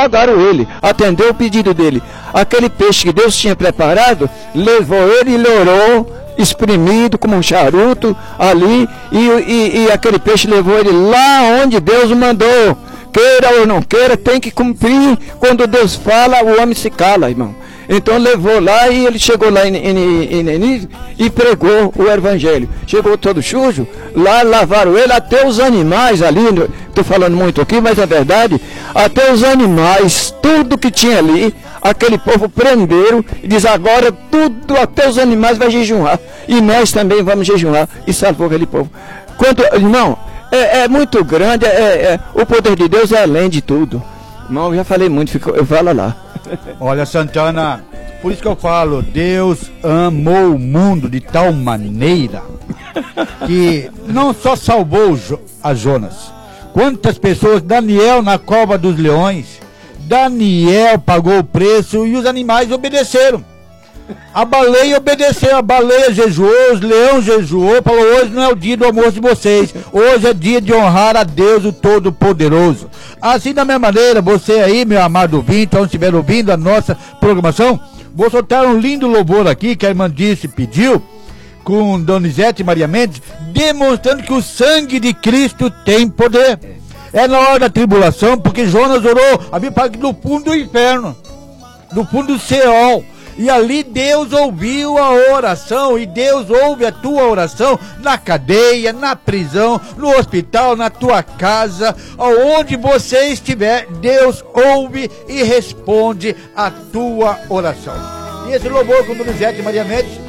jogaram ele, atendeu o pedido dele. Aquele peixe que Deus tinha preparado, levou ele e ele orou, espremido como um charuto ali, e aquele peixe levou ele lá onde Deus o mandou. Queira ou não queira, tem que cumprir. Quando Deus fala, o homem se cala, irmão. Então levou lá e ele chegou lá e pregou o evangelho. Chegou todo sujo, lá lavaram ele, até os animais ali, estou falando muito aqui, mas é verdade, até os animais, tudo que tinha ali, aquele povo prenderam e diz: agora tudo, até os animais vai jejuar, e nós também vamos jejuar, e salvou aquele povo. Irmão, é muito grande, o poder de Deus é além de tudo. Irmão, eu já falei muito, eu falo lá. Olha, Santana, por isso que eu falo, Deus amou o mundo de tal maneira que não só salvou a Jonas. Quantas pessoas, Daniel na cova dos leões, Daniel pagou o preço e os animais obedeceram. A baleia obedeceu, a baleia jejuou, os leões jejuou, falou: hoje não é o dia do almoço de vocês, hoje é dia de honrar a Deus o Todo-Poderoso. Assim, da mesma maneira, você aí, meu amado ouvinte, onde estiver ouvindo a nossa programação, vou soltar um lindo louvor aqui que a irmã Disse pediu, com Donizete Maria Mendes, demonstrando que o sangue de Cristo tem poder. É na hora da tribulação, porque Jonas orou, a Bíblia fala que no fundo do inferno, no fundo do Seol. E ali Deus ouviu a oração, e Deus ouve a tua oração na cadeia, na prisão, no hospital, na tua casa, aonde você estiver, Deus ouve e responde a tua oração. E esse louvor com Donizete Maria Mendes